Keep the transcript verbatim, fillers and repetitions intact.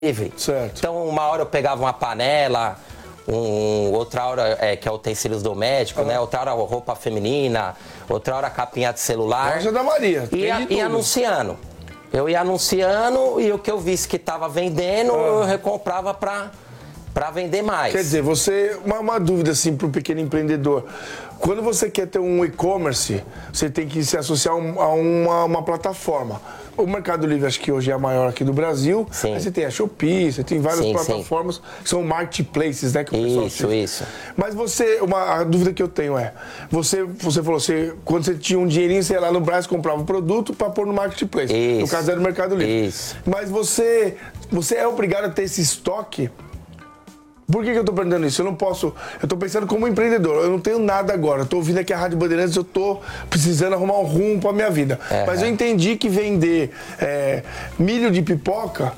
livre. Certo. Então, uma hora eu pegava uma panela, um, outra hora é, que é utensílios domésticos, ah. né? Outra hora roupa feminina, outra hora capinha de celular. Loja da Maria. E ia, ia anunciando. Eu ia anunciando e o que eu visse que estava vendendo, ah. eu recomprava para para vender mais. Quer dizer, você, uma, uma dúvida assim para o pequeno empreendedor. Quando você quer ter um e-commerce, você tem que se associar a uma, uma plataforma. O Mercado Livre, acho que hoje é a maior aqui do Brasil. Sim. Aí você tem a Shopee, você tem várias sim, plataformas sim. que são marketplaces, né? Que o pessoal isso, diz. isso. Mas você, uma a dúvida que eu tenho é, você, você falou, você, quando você tinha um dinheirinho, você ia lá no Brás, comprava um produto para pôr no marketplace. Isso. No caso era o Mercado Livre. Isso. Mas você, você é obrigado a ter esse estoque. Por que, que eu tô perguntando isso? Eu não posso... Eu tô pensando como empreendedor. Eu não tenho nada agora. Eu tô ouvindo aqui a Rádio Bandeirantes, eu tô precisando arrumar um rumo pra minha vida. É, Mas eu entendi que vender é, milho de pipoca